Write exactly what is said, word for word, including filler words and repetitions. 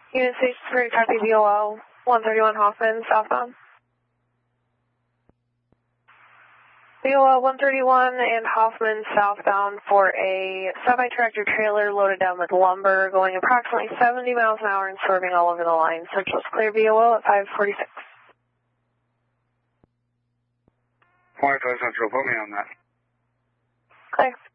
Unit six three, copy V O L one thirty-one Hoffman, southbound. V O L one thirty-one and Hoffman southbound for a semi-tractor trailer loaded down with lumber going approximately seventy miles an hour and swerving all over the line. Central's clear V O L at five forty-six. Wi-Fi Central, put me on that. Clear.